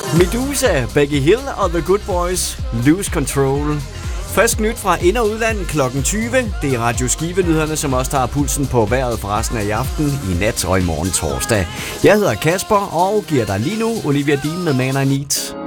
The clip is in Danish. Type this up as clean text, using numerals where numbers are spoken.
Medusa, Becky Hill og The Good Boys, Lose Control. Frisk nyt fra ind- og udland klokken 20. Det er Radio Skive-nyhederne, som også tager pulsen på vejret for resten af i aften, i nat og i morgen torsdag. Jeg hedder Kasper og giver dig lige nu Olivia Dean med Man I Need.